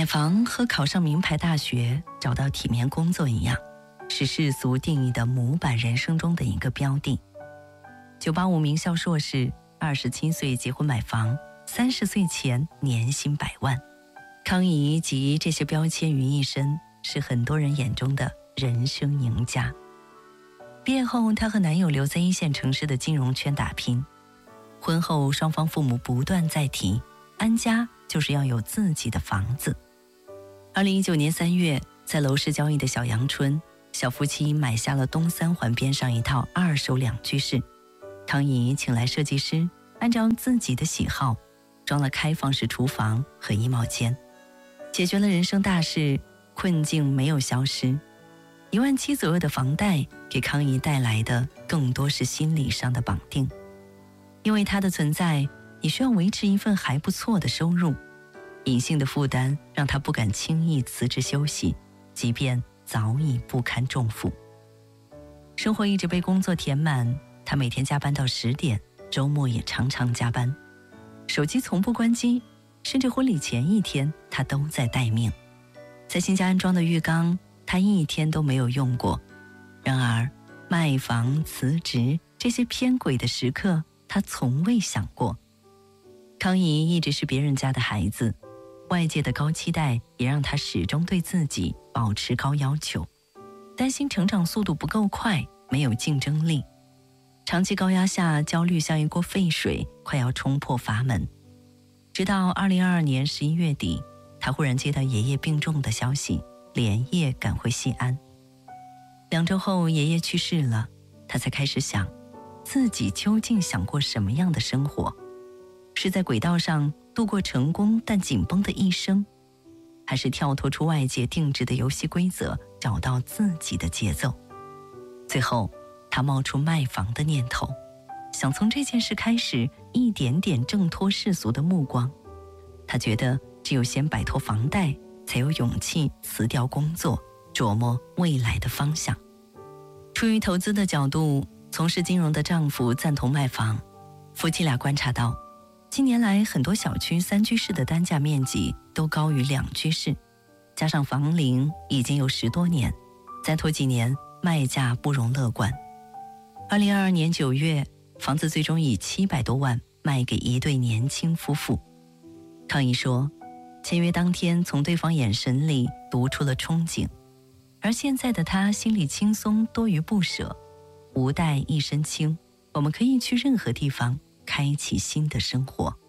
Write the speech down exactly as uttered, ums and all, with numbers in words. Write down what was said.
房和考上名牌大学、找到体面工作一样，是世俗定义的模板人生中的一个标的。九八五名校硕士，二十七岁结婚买房，三十岁前年薪百万。康怡集这些标签于一身，是很多人眼中的人生赢家。毕业后，她和男友留在一线城市的金融圈打拼。婚后，双方父母不断在提，安家就是要有自己的房子。二零一九年三月，在楼市交易的小阳春，小夫妻买下了东三环边上一套二手两居室。康怡请来设计师，按照自己的喜好，装了开放式厨房和衣帽间，解决了人生大事，困境没有消失。一万七左右的房贷给康怡带来的更多是心理上的绑定，因为他的存在，你需要维持一份还不错的收入。隐性的负担让他不敢轻易辞职休息，即便早已不堪重负。生活一直被工作填满，他每天加班到十点，周末也常常加班，手机从不关机，甚至婚礼前一天他都在待命。在新家安装的浴缸，他一天都没有用过。然而卖房、辞职这些偏轨的时刻，他从未想过。康怡一直是别人家的孩子，外界的高期待也让他始终对自己保持高要求，担心成长速度不够快，没有竞争力。长期高压下，焦虑像一锅沸水，快要冲破阀门。直到二零二二年十一月底，他忽然接到爷爷病重的消息，连夜赶回西安。两周后，爷爷去世了，他才开始想，自己究竟想过什么样的生活？是在轨道上度过成功但紧绷的一生，还是跳脱出外界定制的游戏规则，找到自己的节奏？最后，他冒出卖房的念头，想从这件事开始，一点点挣脱世俗的目光。他觉得只有先摆脱房贷，才有勇气辞掉工作，琢磨未来的方向。出于投资的角度，从事金融的丈夫赞同卖房。夫妻俩观察到，近年来很多小区三居室的单价面积都高于两居室，加上房龄已经有十多年，再拖几年卖价不容乐观。二零二二年九月，房子最终以七百多万卖给一对年轻夫妇。康怡说，签约当天从对方眼神里读出了憧憬，而现在的他心里轻松多于不舍，无贷一身轻，我们可以去任何地方开启新的生活。